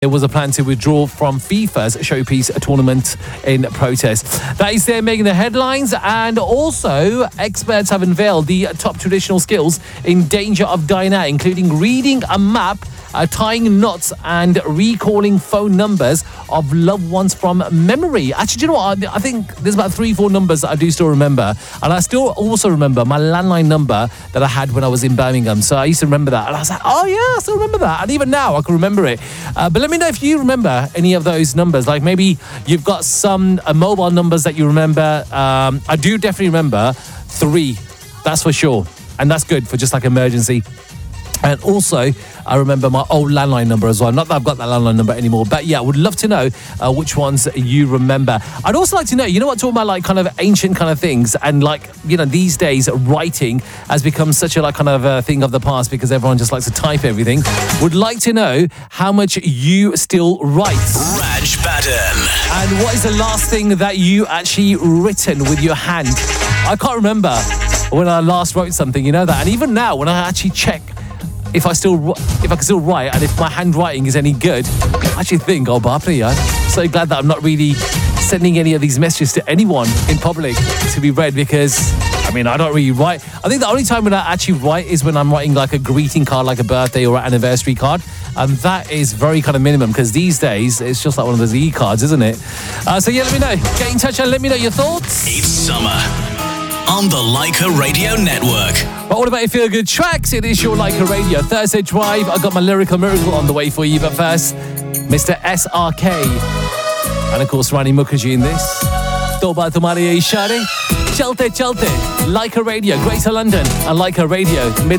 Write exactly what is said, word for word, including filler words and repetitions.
there was a plan to withdraw from FIFA's Showpiece tournament in protest. That is there making the headlines, and also experts have unveiled the top traditional skills in danger of dying out, including reading a map, uh, tying knots, and recalling phone numbers of loved ones from memory. Actually, do you know what? I, I think there's about three, four numbers that I do still remember, and I still also remember my landline number that I had when I was in Birmingham. So I used to remember that, and I was like, oh yeah, I still remember that, and even now I can remember it. Uh, but let me know if you remember any of those numbers. Like maybe you've got some uh, mobile numbers that you remember. Um, I do definitely remember three, that's for sure, and that's good for just like emergency. And also, I remember my old landline number as well. Not that I've got that landline number anymore, but yeah, I would love to know uh, which ones you remember. I'd also like to know, you know what, talking about like kind of ancient kind of things, and like, you know, these days writing has become such a like kind of a thing of the past because everyone just likes to type everything. Would like to know how much you still write. Raj Baden. And what is the last thing that you actually written with your hand? I can't remember when I last wrote something, you know that. And even now, when I actually check if I still, if I can still write, and if my handwriting is any good, I actually think, oh, Bapri, yeah. So glad that I'm not really sending any of these messages to anyone in public to be read, because, I mean, I don't really write. I think the only time when I actually write is when I'm writing like a greeting card, like a birthday or an anniversary card. And that is very kind of minimum, because these days it's just like one of those e-cards, isn't it? Uh, so yeah, let me know. Get in touch and let me know your thoughts. It's summer on the Leica Radio Network. But what about your feel-good tracks? It is your Leica Radio Thursday Drive. I got my lyrical miracle on the way for you, but first, Mister S R K. And of course, Rani Mukherjee in this. Toba tumhare ishare. Chalte chalte. Leica Radio, Greater London, and Leica Radio, Midland.